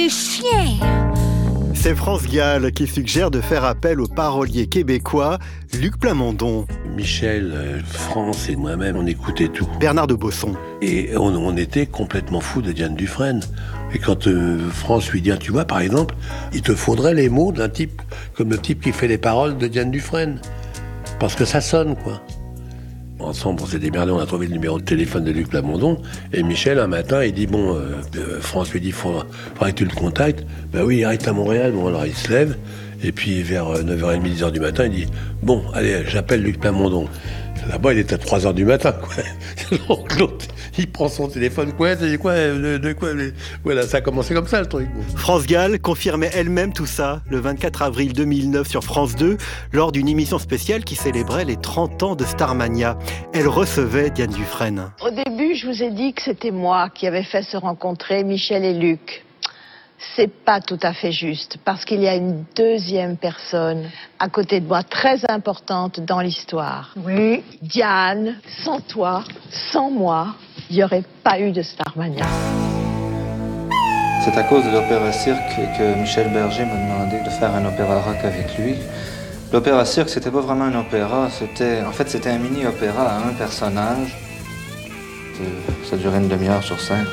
les chiens. C'est France Gall qui suggère de faire appel au parolier québécois Luc Plamondon. Michel, France et moi-même, on écoutait tout. Bernard de Bosson. Et on était complètement fous de Diane Dufresne. Et quand France lui dit, tu vois, par exemple, il te faudrait les mots d'un type comme le type qui fait les paroles de Diane Dufresne. Parce que ça sonne, quoi. Ensemble, on s'est démerdé, on a trouvé le numéro de téléphone de Luc Plamondon. Et Michel, un matin, il dit, France lui dit, faudrait que tu le contactes. Ben oui, il arrête à Montréal. Bon, alors il se lève. Et puis vers 9h30, 10h du matin, il dit, bon, allez, j'appelle Luc Plamondon. Là-bas, il était à 3h du matin, quoi. Donc l'autre, il prend son téléphone, quoi, voilà, ça a commencé comme ça, le truc. France Gall confirmait elle-même tout ça le 24 avril 2009 sur France 2, lors d'une émission spéciale qui célébrait les 30 ans de Starmania. Elle recevait Diane Dufresne. Au début, je vous ai dit que c'était moi qui avais fait se rencontrer Michel et Luc. C'est pas tout à fait juste, parce qu'il y a une deuxième personne à côté de moi, très importante dans l'histoire. Oui. Diane, sans toi, sans moi, il n'y aurait pas eu de Starmania. C'est à cause de l'opéra cirque que Michel Berger m'a demandé de faire un opéra rock avec lui. L'opéra cirque, c'était pas vraiment un opéra, c'était un mini-opéra à un personnage. Ça durait une demi-heure sur scène.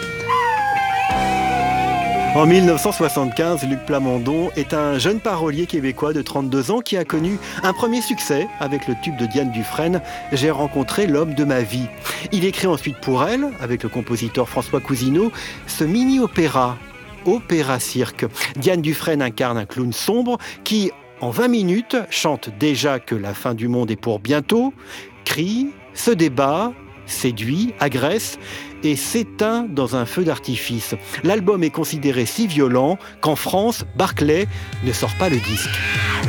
En 1975, Luc Plamondon est un jeune parolier québécois de 32 ans qui a connu un premier succès avec le tube de Diane Dufresne, « J'ai rencontré l'homme de ma vie ». Il écrit ensuite pour elle, avec le compositeur François Cousineau, ce mini-opéra, Opéra Cirque. Diane Dufresne incarne un clown sombre qui, en 20 minutes, chante déjà que la fin du monde est pour bientôt, crie, se débat, séduit, agresse et s'éteint dans un feu d'artifice. L'album est considéré si violent qu'en France, Barclay ne sort pas le disque.